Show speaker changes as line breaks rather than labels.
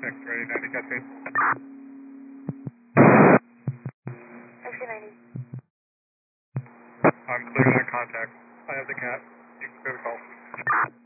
X-ray 90 Cascade.
X-ray 90.
I'm cleared on contact. I have the cat.